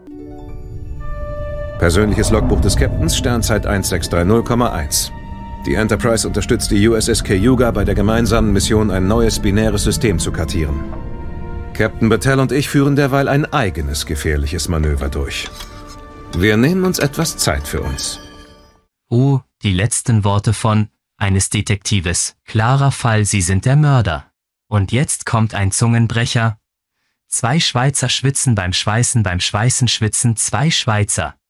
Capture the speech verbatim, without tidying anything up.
Persönliches Logbuch des Captains, Sternzeit eins sechs drei null Komma eins. Die Enterprise unterstützt die U S S Cayuga bei der gemeinsamen Mission, ein neues binäres System zu kartieren. Captain Battelle und ich führen derweil ein eigenes gefährliches Manöver durch. Wir nehmen uns etwas Zeit für uns. Oh, die letzten Worte von eines Detektives. Klarer Fall, Sie sind der Mörder. Und jetzt kommt ein Zungenbrecher. Zwei Schweizer schwitzen beim Schweißen, beim Schweißen schwitzen zwei Schweizer.